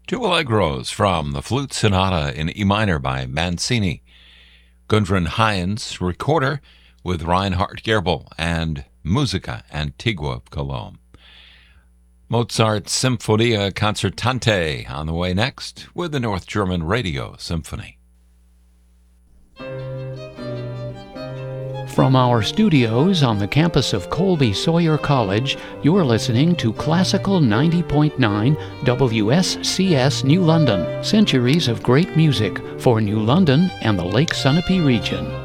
Two allegros from the Flute Sonata in E minor by Mancini. Gudrun Heinz, recorder with Reinhard Gerbel and Musica Antigua of Cologne. Mozart's Symphonia Concertante on the way next with the North German Radio Symphony. From our studios on the campus of Colby Sawyer College, you're listening to Classical 90.9 WSCS New London. Centuries of great music for New London and the Lake Sunapee region.